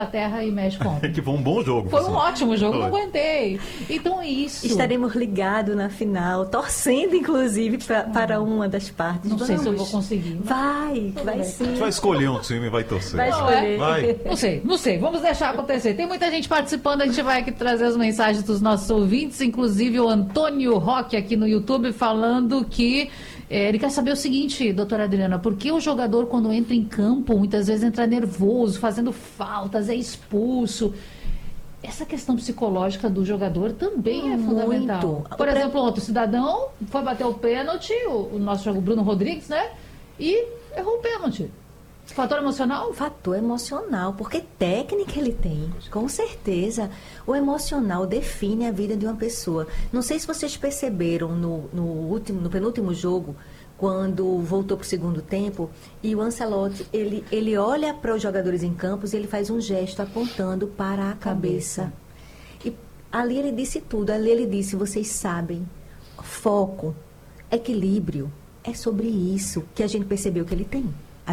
Inglaterra e México ontem. Que foi um bom jogo. Foi um ótimo jogo, não aguentei. Então é isso. Estaremos ligados na final, torcendo inclusive para uma das partes. Não sei se eu vou conseguir. Vai A sim. gente vai escolher um time e vai torcer. Vai escolher. Vai. Não sei. Vamos deixar acontecer. Tem muita gente participando, a gente vai aqui trazer as mensagens dos nossos ouvintes, inclusive o Antônio Roque aqui no YouTube falando que ele quer saber o seguinte, doutora Adriana, por que o jogador, quando entra em campo, muitas vezes entra nervoso, fazendo faltas, é expulso? Essa questão psicológica do jogador também é fundamental. Por exemplo, outro cidadão foi bater o pênalti, o nosso jogo Bruno Rodrigues, né? E errou o pênalti. Fator emocional? Fator emocional, porque técnica ele tem, com certeza. O emocional define a vida de uma pessoa. Não sei se vocês perceberam no penúltimo jogo, quando voltou para o segundo tempo, e o Ancelotti, ele olha para os jogadores em campos e ele faz um gesto apontando para a cabeça. E ali ele disse tudo, ali ele disse, vocês sabem, foco, equilíbrio, é sobre isso que a gente percebeu que ele tem.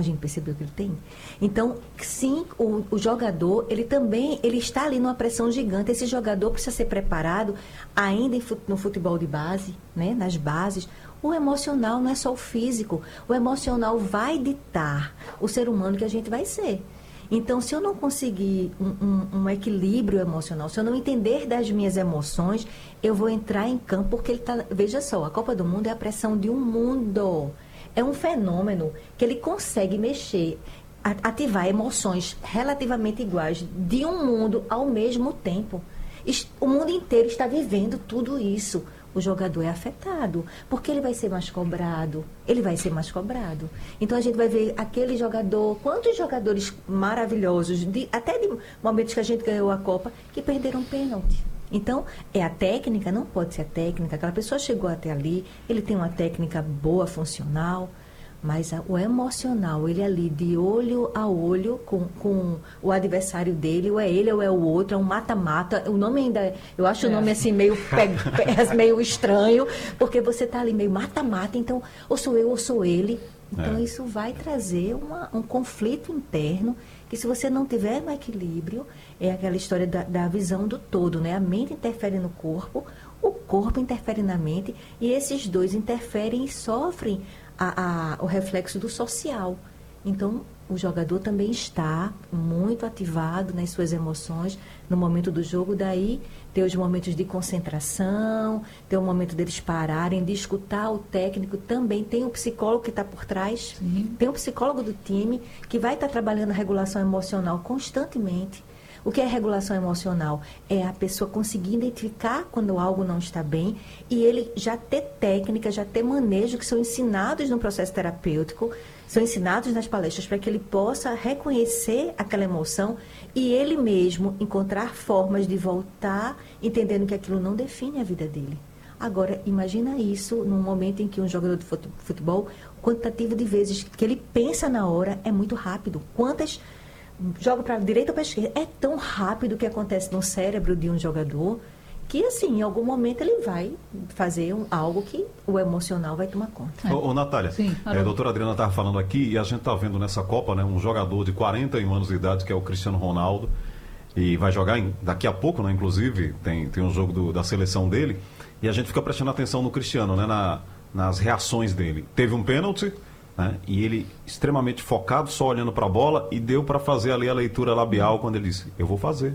Então, sim, o jogador, ele está ali numa pressão gigante. Esse jogador precisa ser preparado ainda no futebol de base, né, nas bases. O emocional não é só o físico. O emocional vai ditar o ser humano que a gente vai ser. Então, se eu não conseguir um equilíbrio emocional, se eu não entender das minhas emoções, eu vou entrar em campo porque ele está... Veja só, a Copa do Mundo é a pressão de um mundo. É um fenômeno que ele consegue mexer, ativar emoções relativamente iguais de um mundo ao mesmo tempo. O mundo inteiro está vivendo tudo isso. O jogador é afetado, porque ele vai ser mais cobrado. Então a gente vai ver aquele jogador, quantos jogadores maravilhosos, até de momentos que a gente ganhou a Copa, que perderam pênalti. Então, é a técnica, não pode ser a técnica. Aquela pessoa chegou até ali, ele tem uma técnica boa, funcional, mas o emocional, ele ali de olho a olho com o adversário dele, ou é ele ou é o outro, é um mata-mata. O nome ainda, eu acho o nome assim meio estranho, porque você está ali meio mata-mata, então, ou sou eu ou sou ele. Então, isso vai trazer um conflito interno, que se você não tiver no equilíbrio, é aquela história da visão do todo, né? A mente interfere no corpo, o corpo interfere na mente, e esses dois interferem e sofrem o reflexo do social. Então, o jogador também está muito ativado nas suas emoções no momento do jogo, daí ter os momentos de concentração, ter o momento deles pararem, de escutar o técnico também. Tem o psicólogo que está por trás, tem o psicólogo do time que vai estar trabalhando a regulação emocional constantemente. O que é regulação emocional? É a pessoa conseguir identificar quando algo não está bem e ele já ter técnica, já ter manejo que são ensinados no processo terapêutico, são ensinados nas palestras para que ele possa reconhecer aquela emoção e ele mesmo encontrar formas de voltar entendendo que aquilo não define a vida dele. Agora, imagina isso num momento em que um jogador de futebol, o quantitativo de vezes que ele pensa na hora é muito rápido. Quantas joga para a direita ou para a esquerda? É tão rápido que acontece no cérebro de um jogador que, assim, em algum momento ele vai fazer algo que o emocional vai tomar conta. Ô, Natália, a doutora Adriana estava falando aqui, e a gente está vendo nessa Copa, né, um jogador de 41 anos de idade, que é o Cristiano Ronaldo, e vai jogar daqui a pouco, né, inclusive, tem um jogo da seleção dele, e a gente fica prestando atenção no Cristiano, né, nas reações dele. Teve um pênalti, né, e ele extremamente focado, só olhando para a bola, e deu para fazer ali a leitura labial quando ele disse, eu vou fazer.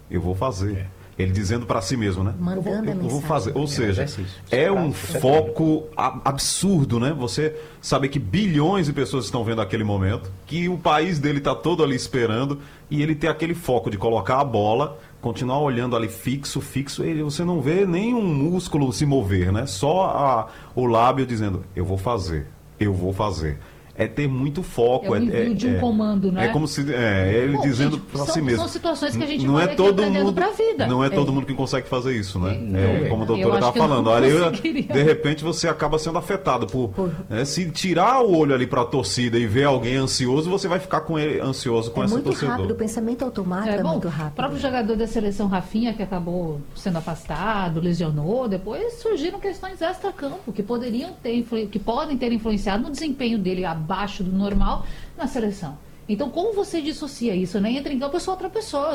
Ele dizendo para si mesmo, né? Mandando eu vou fazer. Ou seja, é um foco absurdo, né? Você sabe que bilhões de pessoas estão vendo aquele momento, que o país dele está todo ali esperando, e ele tem aquele foco de colocar a bola, continuar olhando ali fixo, e você não vê nenhum músculo se mover, né? Só o lábio dizendo, eu vou fazer. É ter muito foco. É o envio de um comando, né? É como se ele dizendo para si mesmo. São situações que a gente não vai é todo mundo para a vida. Não é todo mundo que consegue fazer isso, né? Como a doutora estava falando. De repente você acaba sendo afetado se tirar o olho ali para a torcida e ver alguém ansioso, você vai ficar com ele ansioso com essa torcedor. É muito rápido, o pensamento automático é muito rápido. O próprio jogador da seleção Rafinha, que acabou sendo afastado, lesionou, depois surgiram questões extra-campo que podem ter influenciado no desempenho dele abaixo do normal na seleção. Então, como você dissocia isso, né? Entra em campo, eu sou outra pessoa.